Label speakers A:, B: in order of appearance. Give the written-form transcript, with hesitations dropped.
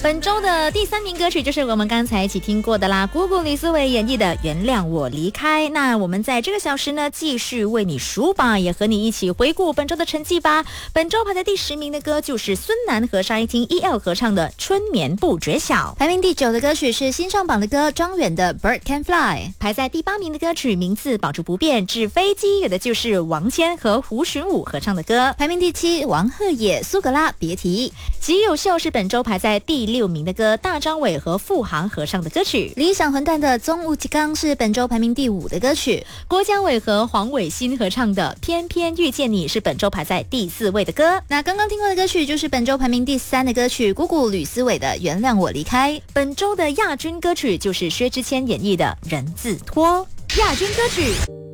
A: 本周的第3名歌曲就是我们刚才一起听过的啦，姑姑李思维演绎的《原谅我离开》。那我们在这个小时呢，继续为你数榜，也和你一起回顾本周的成绩吧。本周排在第10名的歌就是孙楠和沙一汀 EL 合唱的《春眠不觉晓》。
B: 排名第9的歌曲是新上榜的歌庄远的《Bird Can Fly》。
A: 排在第8名的歌曲名字保持不变，纸飞机，有的就是王谦和胡寻武合唱的歌。
B: 排名第7，王鹤野苏格拉别提。
A: 极有秀是本周排在第6名的歌，大张伟和付航合唱的歌曲。
B: 理想混蛋的宗武吉刚是本周排名第5的歌曲。
A: 郭姜伟和黄伟欣合唱的偏偏遇见你是本周排在第4位的歌。
B: 那刚刚听过的歌曲就是本周排名第3的歌曲，姑姑吕思伟的《原谅我离开》。
A: 本周的亚军歌曲就是薛之谦演绎的《人字拖》。亚军歌曲